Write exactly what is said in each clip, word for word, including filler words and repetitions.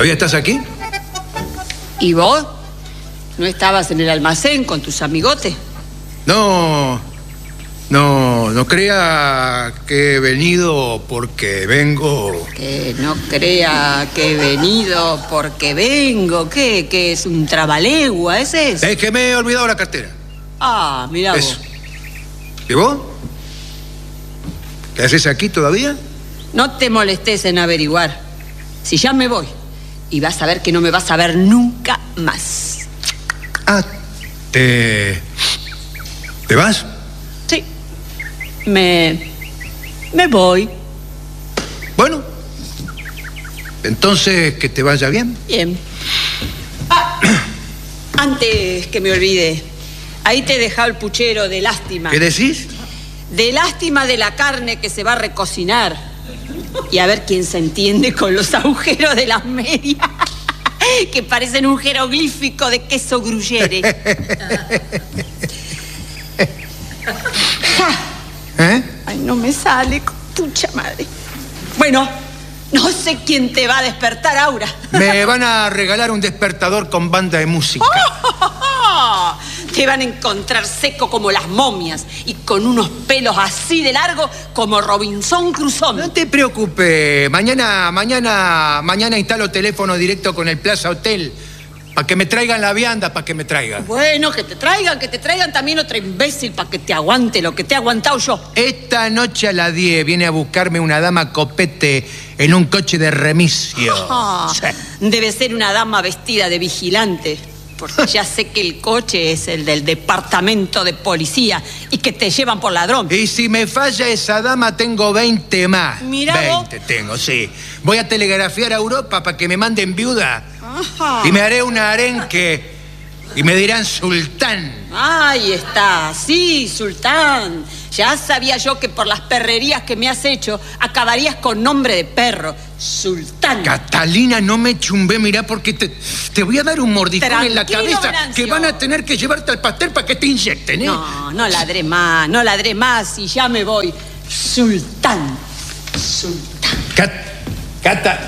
¿Todavía estás aquí? ¿Y vos? ¿No estabas en el almacén con tus amigotes? No, no, no crea que he venido porque vengo. Que no crea que he venido porque vengo. ¿Qué? ¿Que es un trabalegua? ¿Ese es? Es que me he olvidado la cartera. Ah, mirá Eso. vos. ¿Y vos? ¿Qué haces aquí todavía? No te molestes en averiguar. Si ya me voy. Y vas a ver que no me vas a ver nunca más. Ah, ¿te... ¿te vas? Sí. Me... me voy. Bueno. Entonces, que te vaya bien. Bien. Ah, antes que me olvide, ahí te he dejado el puchero de lástima. ¿Qué decís? De lástima de la carne que se va a recocinar. Y a ver quién se entiende con los agujeros de las medias, que parecen un jeroglífico de queso gruyere. ¿Eh? Ay, no me sale, pucha madre. Bueno, no sé quién te va a despertar, Aura. Me van a regalar un despertador con banda de música. ¡Oh! Te van a encontrar seco como las momias y con unos pelos así de largo como Robinson Crusoe. No te preocupes. Mañana, mañana, mañana instalo teléfono directo con el Plaza Hotel. Para que me traigan la vianda, para que me traigan. Bueno, que te traigan, que te traigan también otro imbécil para que te aguante lo que te he aguantado yo. Esta noche a las diez viene a buscarme una dama copete en un coche de remisio. Ah, Sí. debe ser una dama vestida de vigilante, porque ya sé que el coche es el del departamento de policía y que te llevan por ladrón. Y si me falla esa dama, tengo veinte más. Mirá vos. veinte tengo, sí. Voy a telegrafiar a Europa para que me manden viuda. Ajá. Y me haré un arenque y me dirán sultán. Ahí está, sí, Sultán. Ya sabía yo que por las perrerías que me has hecho acabarías con nombre de perro. Sultán. Catalina, no me chumbé, mirá, porque te, te voy a dar un mordicón en la Tranquilo, cabeza Venancio. que van a tener que llevarte al pastel para que te inyecten, ¿eh? No, no ladré más, no ladré más y ya me voy. Sultán. Sultán. Cat, Cata.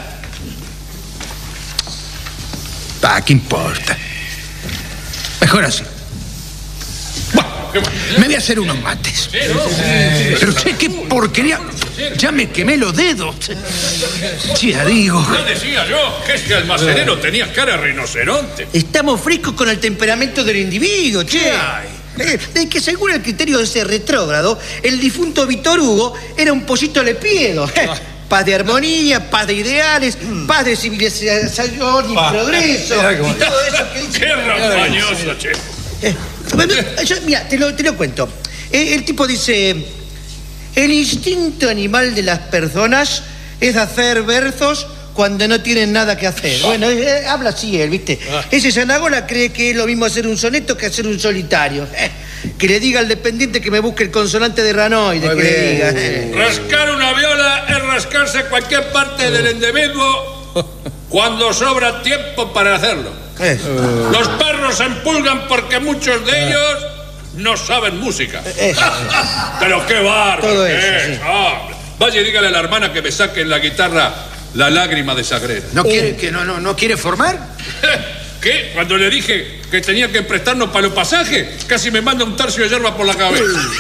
Ah, ¿qué importa? Mejor así. Bueno, me voy a hacer unos mates. Pero che, qué porquería. Ya me quemé los dedos. Ya digo. Ya decía yo que este almacenero tenía cara de rinoceronte. Estamos frescos con el temperamento del individuo, che. Ay. Eh, de que según el criterio de ese retrógrado, el difunto Víctor Hugo era un pollito lepiedo. Paz de armonía, paz de ideales, paz de civilización y progreso. Y todo eso que dice. Qué rampañoso, che. Eh, yo, mira, te lo, te lo cuento. Eh, el tipo dice: el instinto animal de las personas es hacer versos cuando no tienen nada que hacer. Bueno, eh, habla así él, ¿viste? Ese Zanagola cree que es lo mismo hacer un soneto que hacer un solitario. Eh, que le diga al dependiente que me busque el consonante de ranoide, que le diga. Eh. Rascar una viola es rascarse cualquier parte del individuo cuando sobra tiempo para hacerlo. Eso. Los perros se empulgan porque muchos de ellos no saben música. Eso. Pero qué bárbaro. Todo qué eso, es, sí. hombre. Vaya y dígale a la hermana que me saque en la guitarra La lágrima de Sagrera. ¿No quiere, que no, no, no quiere formar? ¿Qué? Cuando le dije que tenía que prestarnos para los pasajes, casi me manda un tercio de hierba por la cabeza.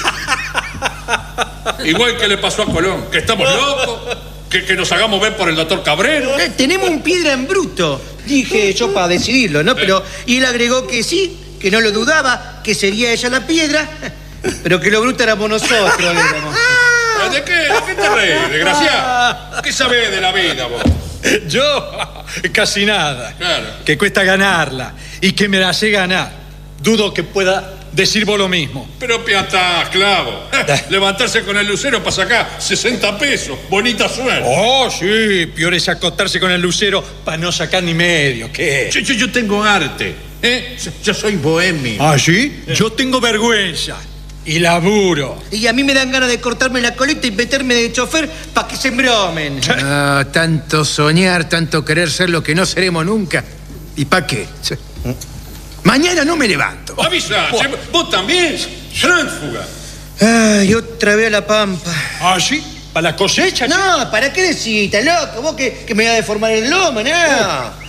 Igual que le pasó a Colón, que estamos locos, que, que nos hagamos ver por el doctor Cabrero. Eh, tenemos un piedra en bruto, dije yo para decidirlo, ¿no? Pero, y él agregó que sí, que no lo dudaba, que sería ella la piedra, pero que lo bruto éramos nosotros. Éramos. ¿De qué? ¿De qué te reís, desgraciado? ¿Qué sabés de la vida, vos? Yo, casi nada. Claro. Que cuesta ganarla y que me la sé ganar. Dudo que pueda decir vos lo mismo. Pero piatá, clavo. Levantarse con el lucero para sacar sesenta pesos. Bonita suerte. Oh, sí, peor es acostarse con el lucero para no sacar ni medio. ¿Qué? Yo, yo, yo tengo arte, ¿eh? Yo soy bohemio. ¿Ah, sí? Yo tengo vergüenza y laburo. Y a mí me dan ganas de cortarme la colita y meterme de chofer para que se embromen. Ah, tanto soñar, tanto querer ser lo que no seremos nunca. ¿Y para qué? Mañana no me levanto. Avisa, che, vos también. Tránsfuga. Ay, otra vez a la pampa. ¿Ah, sí? ¿Para la cosecha? No, ¿para qué decís, loco? Vos que, que me vas a deformar el lomo, no.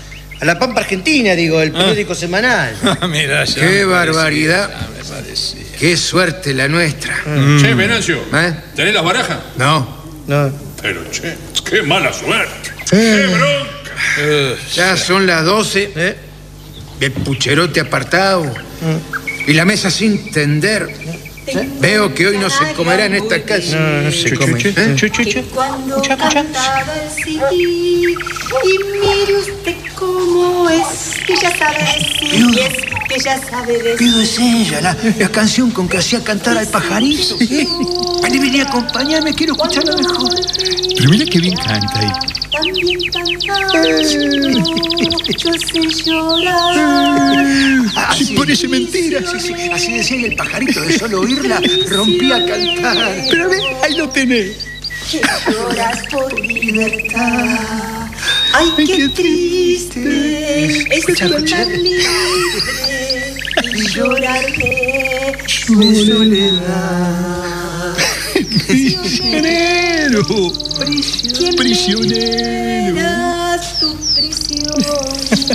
a La Pampa Argentina, digo, el periódico Ah. semanal. Mira, ya Qué me barbaridad. parecía, me parecía. Qué suerte la nuestra. Che, Venancio, ¿Eh? ¿tenés las barajas? No, No. Pero, che, qué mala suerte. ¡Qué bronca! Eh, ya son las doce. ¿Eh? El pucherote apartado. Y la mesa sin tender. Veo que hoy no se comerá en esta casa. No, no se Chu, come. chu, chu, ¿Eh? chu, chu, Que chu. cuando Escucha, escucha. cantaba el C D, y mire usted cómo es, que ya sabe decir, Viudo. y es que ya sabe decir. Viudo, es ella, la, la canción con que hacía cantar al pajarito. Vení, vení, acompáñame, quiero escucharla mejor. Pero mira qué bien canta ahí. También cantando, yo sé llorar. Así parece mentira. Sí, sí, así decía y el pajarito, de solo oírla, rompía a cantar. Pero a ver, ahí lo tenés. Que lloras por libertad. Ay, qué triste es Escucha, escucha. estar libre y llorar de su soledad. Prisionero. ¿Quién Prisionero. me libera su prisión?